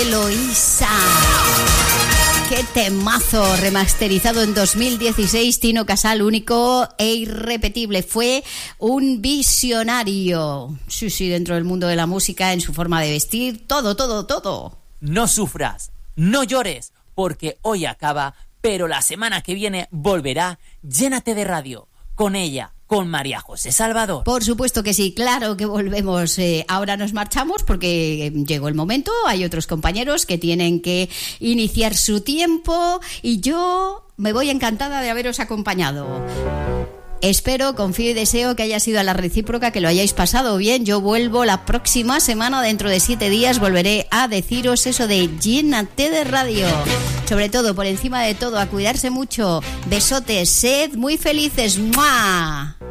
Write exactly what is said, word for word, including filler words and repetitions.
Eloísa. ¡Qué temazo! Remasterizado en dos mil dieciséis, Tino Casal, único e irrepetible. Fue un visionario. Sí, sí, dentro del mundo de la música, en su forma de vestir, todo, todo, todo. No sufras, no llores, porque hoy acaba, pero la semana que viene volverá. Llénate de radio, con ella, con María José Salvador. Por supuesto que sí, claro que volvemos. Eh, ahora nos marchamos porque llegó el momento. Hay otros compañeros que tienen que iniciar su tiempo y yo me voy encantada de haberos acompañado. Espero, confío y deseo que haya sido a la recíproca, que lo hayáis pasado bien. Yo vuelvo la próxima semana, dentro de siete días, volveré a deciros eso de llénate de radio. Sobre todo, por encima de todo, a cuidarse mucho. Besotes, sed muy felices. ¡Mua!